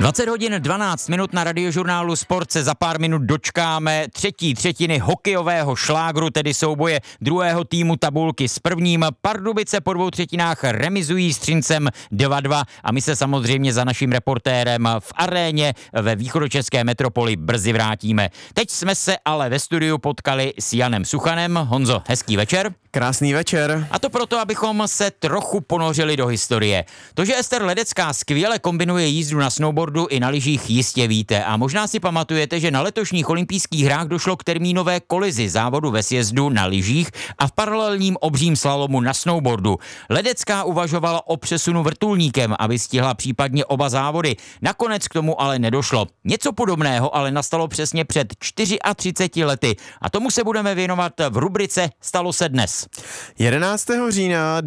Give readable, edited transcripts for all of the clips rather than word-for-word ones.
20 hodin 12 minut na Radiožurnálu Sport se za pár minut dočkáme třetí třetiny hokejového šlágru, tedy souboje druhého týmu tabulky s prvním. Pardubice po 2 třetinách remizují s Třincem 2-2 a my se samozřejmě za naším reportérem v aréně ve východočeské metropoli brzy vrátíme. Teď jsme se ale ve studiu potkali s Janem Suchanem. Honzo, hezký večer. Krásný večer. A to proto, abychom se trochu ponořili do historie. To, že Ester Ledecká skvěle kombinuje jízdu na snowboardu i na lyžích, jistě víte. A možná si pamatujete, že na letošních olympijských hrách došlo k termínové kolizi závodu ve sjezdu na lyžích a v paralelním obřím slalomu na snowboardu. Ledecká uvažovala o přesunu vrtulníkem, aby stihla případně oba závody. Nakonec k tomu ale nedošlo. Něco podobného ale nastalo přesně před 34 lety. A tomu se budeme věnovat v rubrice Stalo se dnes. 11. října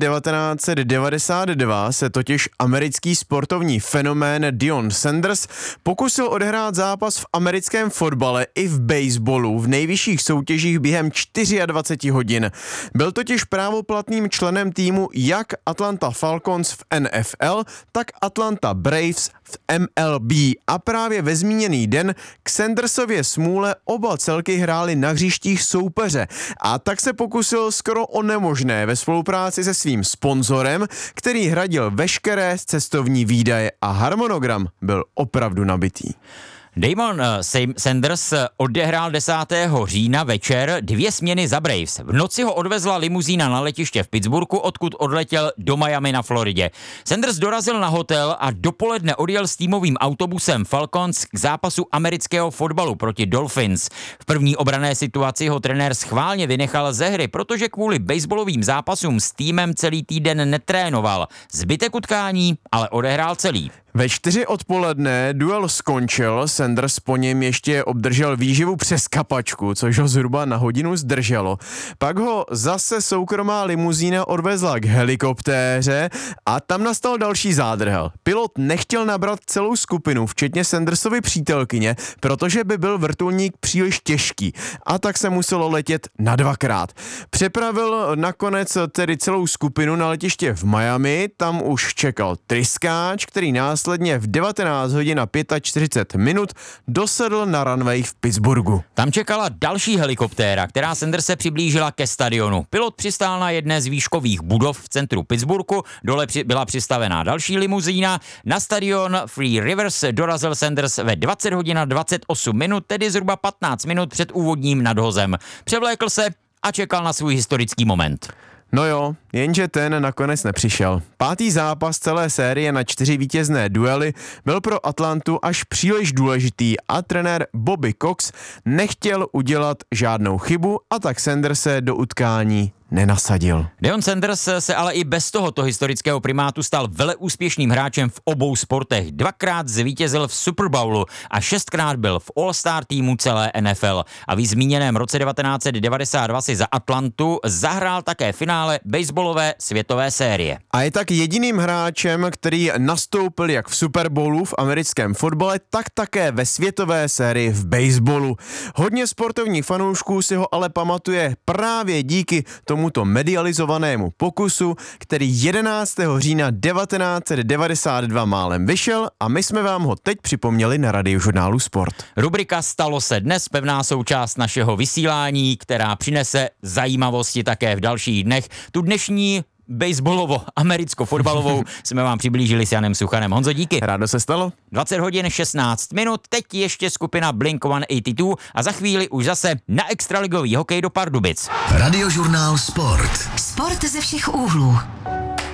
1992 se totiž americký sportovní fenomén Deion Sanders pokusil odehrát zápas v americkém fotbale i v baseballu v nejvyšších soutěžích během 24 hodin. Byl totiž právoplatným členem týmu jak Atlanta Falcons v NFL, tak Atlanta Braves v MLB a právě ve zmíněný den k Sandersově smůle oba celky hráli na hřištích soupeře a tak se pokusil skoro o nemožné ve spolupráci se svým sponzorem, který hradil veškeré cestovní výdaje a harmonogram byl opravdu nabitý. Deion Sanders odehrál 10. října večer 2 směny za Braves. V noci ho odvezla limuzína na letiště v Pittsburghu, odkud odletěl do Miami na Floridě. Sanders dorazil na hotel a dopoledne odjel s týmovým autobusem Falcons k zápasu amerického fotbalu proti Dolphins. V první obranné situaci ho trenér schválně vynechal ze hry, protože kvůli baseballovým zápasům s týmem celý týden netrénoval. Zbytek utkání ale odehrál celý. Ve 4 odpoledne duel skončil, Sanders po něm ještě obdržel výživu přes kapačku, což ho zhruba na hodinu zdrželo. Pak ho zase soukromá limuzína odvezla k helikoptéře a tam nastal další zádrhel. Pilot nechtěl nabrat celou skupinu, včetně Sandersovy přítelkyně, protože by byl vrtulník příliš těžký a tak se muselo letět na 2krát. Přepravil nakonec tedy celou skupinu na letiště v Miami, tam už čekal tryskáč, který následně v 19 hodin a 45 minut dosedl na runway v Pittsburghu. Tam čekala další helikoptéra, která Sanderse přiblížila ke stadionu. Pilot přistál na jedné z výškových budov v centru Pittsburghu, dole byla přistavená další limuzína. Na stadion Three Rivers dorazil Sanders ve 20 hodin a 28 minut, tedy zhruba 15 minut před úvodním nadhozem. Převlékl se a čekal na svůj historický moment. No jo, jenže ten nakonec nepřišel. 5. zápas celé série na 4 vítězné duely byl pro Atlantu až příliš důležitý a trenér Bobby Cox nechtěl udělat žádnou chybu a tak Sanderse do utkání nenasadil. Deion Sanders se ale i bez tohoto historického primátu stal veleúspěšným hráčem v obou sportech. 2krát zvítězil v Super Bowlu a 6krát byl v All-Star týmu celé NFL. A v zmíněném roce 1992 si za Atlantu zahrál také finále baseballové světové série. A je tak jediným hráčem, který nastoupil jak v Super Bowlu v americkém fotbale, tak také ve světové sérii v baseballu. Hodně sportovních fanoušků si ho ale pamatuje právě díky tomuto medializovanému pokusu, který 11. října 1992 málem vyšel a my jsme vám ho teď připomněli na Radiožurnálu Sport. Rubrika Stalo se dnes, pevná součást našeho vysílání, která přinese zajímavosti také v dalších dnech. Tu dnešní baseballovo-americko-fotbalovou jsme vám přiblížili s Janem Suchanem. Honzo, díky. Rádo se stalo. 20 hodin 16 minut, teď ještě skupina Blink-182 a za chvíli už zase na extraligový hokej do Pardubic. Radiožurnál Sport. Sport ze všech úhlů.